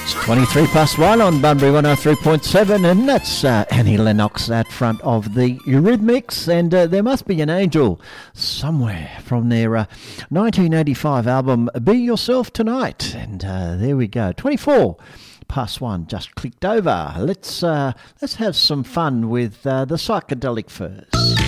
23 past 1 on Bunbury 103.7, and that's Annie Lennox at front of the Eurythmics, and there must be an angel somewhere from their 1985 album Be Yourself Tonight, and there we go. 24 past 1 just clicked over. Let's have some fun with the Psychedelic Furs.